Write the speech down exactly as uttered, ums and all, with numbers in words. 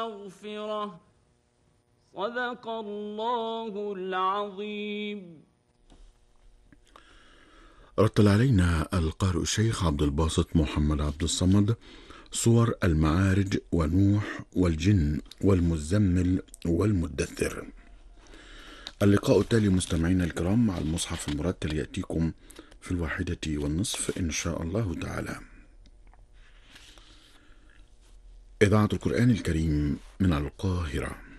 مغفرة. صدق الله العظيم. رتل علينا القارئ الشيخ عبد الباسط محمد عبد الصمد صور المعارج ونوح والجن والمزمل والمدثر. اللقاء التالي مستمعينا الكرام مع المصحف المرتل يأتيكم في الواحدة والنصف إن شاء الله تعالى. إذاعة القرآن الكريم من القاهرة.